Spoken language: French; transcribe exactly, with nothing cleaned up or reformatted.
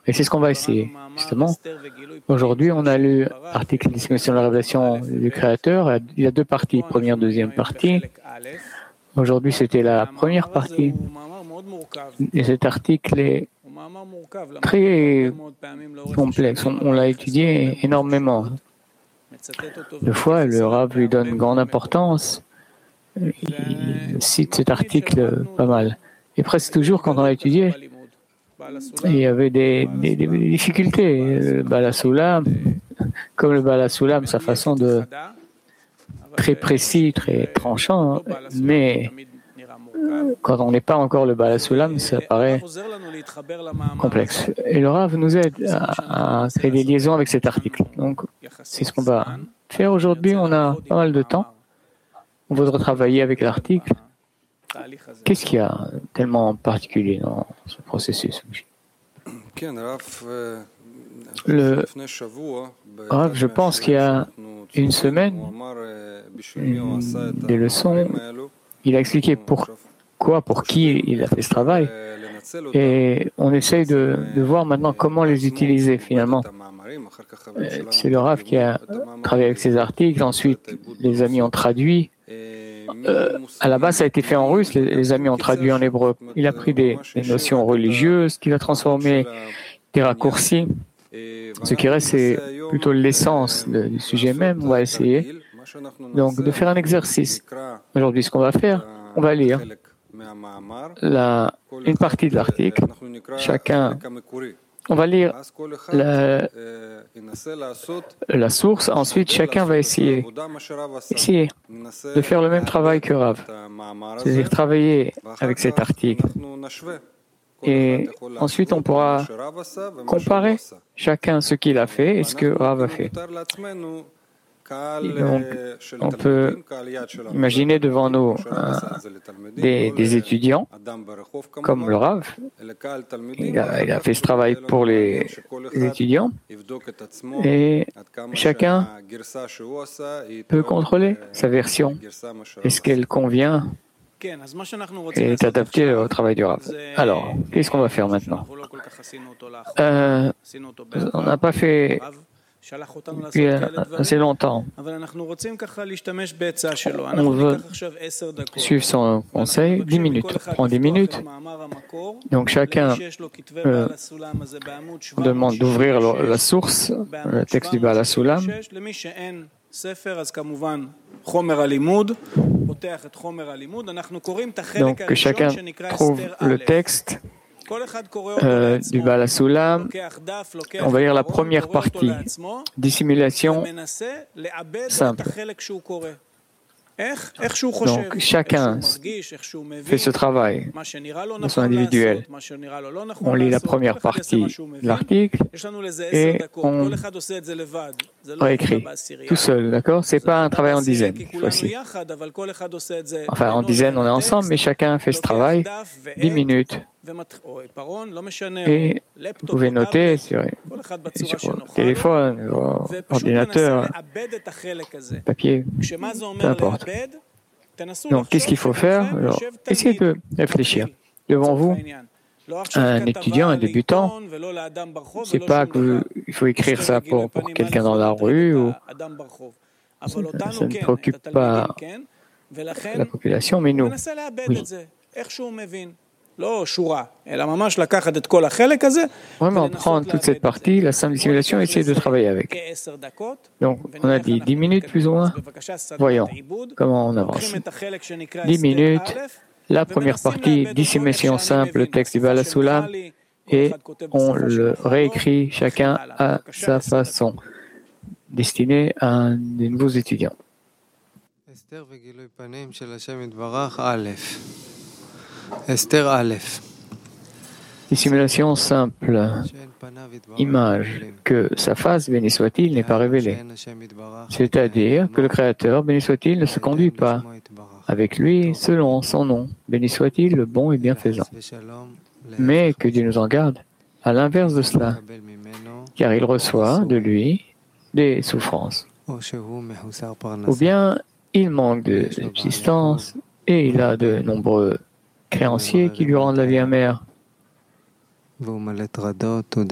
Et c'est ce qu'on va essayer, justement. Aujourd'hui, on a lu l'article Dissimulation de la révélation du Créateur. Il y a deux parties, première, deuxième partie. Aujourd'hui, c'était la première partie. Et cet article est très complexe. On, on l'a étudié énormément. Deux fois, le Rav lui donne grande importance. Il cite cet article pas mal. Et presque toujours, quand on l'a étudié, il y avait des, des, des difficultés. Le Baal HaSulam, comme le Baal HaSulam, sa façon de très précis, très tranchant, mais quand on n'est pas encore le Baal HaSulam, ça paraît complexe. Et le Rav nous aide à, à créer des liaisons avec cet article. Donc, c'est ce qu'on va faire aujourd'hui. On a pas mal de temps. On voudra travailler avec l'article. Qu'est-ce qu'il y a tellement particulier dans ce processus? Le Rav, je pense qu'il y a une semaine, une des leçons, il a expliqué pourquoi, pour qui il a fait ce travail. Et on essaye de, de voir maintenant comment les utiliser finalement. C'est le Rav qui a travaillé avec ces articles, ensuite les amis ont traduit. Euh, à la base, ça a été fait en russe, les, les amis ont traduit en hébreu. Il a pris des, des notions religieuses qu'il a transformées, des raccourcis. Ce qui reste, c'est plutôt l'essence de, du sujet même. On va essayer donc de faire un exercice. Aujourd'hui, ce qu'on va faire, on va lire la, une partie de l'article. Chacun, on va lire la, la source. Ensuite, chacun va essayer, essayer de faire le même travail que Rav, c'est-à-dire travailler avec cet article. Et ensuite, on pourra comparer chacun ce qu'il a fait et ce que Rav a fait. Et donc, on peut imaginer devant nous euh, des, des étudiants, comme le Rav. Il a, il a fait ce travail pour les, les étudiants. Et chacun peut contrôler sa version. Est-ce qu'elle convient et est adaptée au travail du Rav? Alors, qu'est-ce qu'on va faire maintenant? euh, On n'a pas fait depuis assez longtemps. On veut suivre son conseil, dix minutes. On prend dix minutes. Donc chacun euh, demande d'ouvrir la source, le texte du Baal HaSulam. Donc que chacun trouve le texte Euh, du Baal HaSulam. On va lire la première partie, dissimulation simple. Donc chacun fait ce travail de son individuel. On lit la première partie de l'article et on réécrit tout seul, d'accord? C'est pas un travail en dizaine cette fois-ci. Enfin, en dizaine, on est ensemble, mais chacun fait ce travail, dix minutes. Et vous pouvez noter sur, sur le téléphone, ordinateur, papier, peu importe. Donc, qu'est-ce qu'il faut faire? Alors, essayez de réfléchir. Devant vous, un étudiant, un débutant, c'est pas qu'il faut écrire ça pour, pour quelqu'un dans la rue, ou ça, ça ne préoccupe pas la population, mais nous, oui. Vraiment prendre toute cette partie, la simple dissimulation, et essayer de travailler avec. Donc, on a dit dix minutes plus ou moins. Voyons comment on avance. dix minutes, la première partie, dissimulation simple, le texte du Baal HaSulam, et on le réécrit chacun à sa façon, destiné à des nouveaux étudiants. Esther Aleph. Dissimulation simple. Image que sa face, béni soit-il, n'est pas révélée. C'est-à-dire que le Créateur, béni soit-il, ne se conduit pas avec lui selon son nom, béni soit-il, le bon et bienfaisant. Mais que Dieu nous en garde, à l'inverse de cela, car il reçoit de lui des souffrances. Ou bien il manque de subsistance et il a de nombreux créanciers qui lui rendent la vie amère.